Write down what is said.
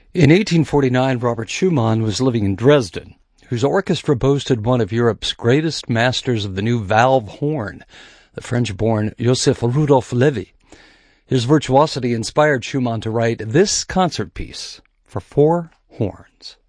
In 1849, Robert Schumann was living in Dresden, whose orchestra boasted one of Europe's greatest masters of the new valve horn, the French-born Joseph Rudolph Levy. His virtuosity inspired Schumann to write this concert piece for four horns.